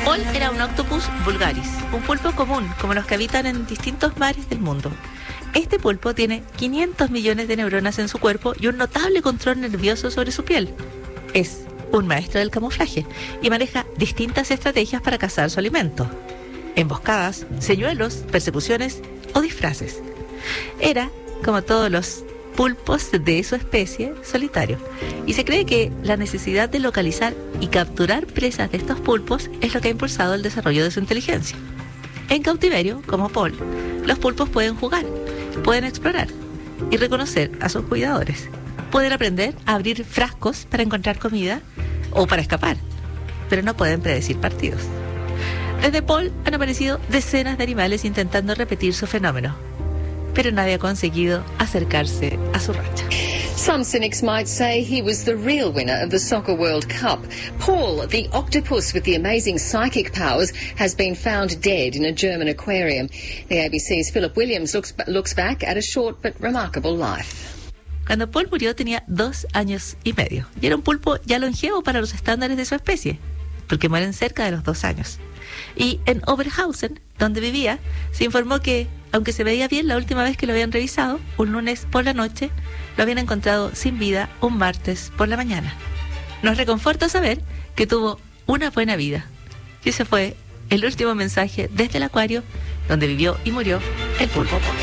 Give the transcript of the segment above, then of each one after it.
Paul era un octopus vulgaris, un pulpo común, como los que habitan en distintos mares del mundo. Este pulpo tiene 500 millones de neuronas en su cuerpo y un notable control nervioso sobre su piel. Es un maestro del camuflaje y maneja distintas estrategias para cazar su alimento: emboscadas, señuelos, persecuciones o disfraces. Era, como todos los pulpos de su especie, solitario, y se cree que la necesidad de localizar y capturar presas de estos pulpos es lo que ha impulsado el desarrollo de su inteligencia. En cautiverio, como Paul, los pulpos pueden jugar, pueden explorar y reconocer a sus cuidadores. Pueden aprender a abrir frascos para encontrar comida o para escapar, pero no pueden predecir partidos. Desde Paul han aparecido decenas de animales intentando repetir su fenómeno, pero nadie ha conseguido acercarse a su racha. Some cynics might say he was the real winner of the Soccer World Cup. Paul, the octopus with the amazing psychic powers, has been found dead in a German aquarium. The ABC's Philip Williams looks back at a short but remarkable life. Cuando Paul murió tenía 2 años y medio y era un pulpo ya longevo para los estándares de su especie, porque mueren cerca de los 2 años. Y en Oberhausen, donde vivía, se informó que, aunque se veía bien la última vez que lo habían revisado, un lunes por la noche, lo habían encontrado sin vida un martes por la mañana. Nos reconforta saber que tuvo una buena vida. Y ese fue el último mensaje desde el acuario donde vivió y murió el pulpo Paul.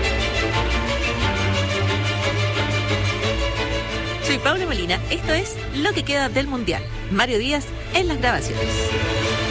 Soy Paula Molina, esto es Lo que queda del Mundial. Mario Díaz en las grabaciones.